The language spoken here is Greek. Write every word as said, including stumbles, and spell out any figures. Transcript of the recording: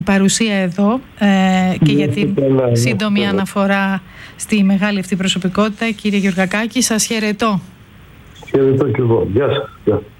παρουσία εδώ ε, και για την σύντομη αναφορά στη μεγάλη αυτή προσωπικότητα. Κύριε Γεωργακάκη, σας χαιρετώ. Χαιρετώ και εγώ. Γεια σας.